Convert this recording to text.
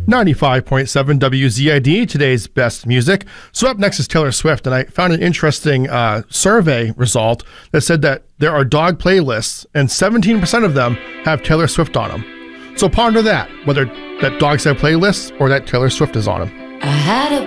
95.7 WZID, today's best music. So up next is Taylor Swift, and I found an interesting survey result that said that there are dog playlists, and 17% of them have Taylor Swift on them. So ponder that, whether that dogs have playlists or that Taylor Swift is on them. I had a